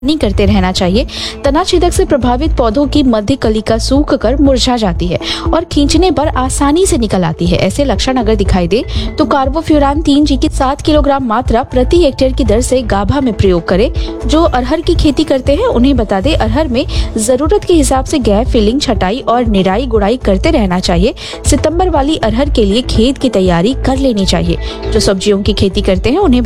नहीं करते रहना चाहिए। तना छेदक से प्रभावित पौधों की मध्य कलिका सूख कर मुरझा जाती है और खींचने पर आसानी से निकल आती है। ऐसे लक्षण अगर दिखाई दे तो कार्बोफ्यूरान 3G की 7 किलोग्राम मात्रा प्रति हेक्टेयर की दर से गाभा में प्रयोग करें। जो अरहर की खेती करते हैं उन्हें बता दें, अरहर में जरूरत के हिसाब से गैप फिलिंग, छटाई और निराई गुड़ाई करते रहना चाहिए। सितंबर वाली अरहर के लिए खेत की तैयारी कर लेनी चाहिए। जो सब्जियों की खेती करते हैं उन्हें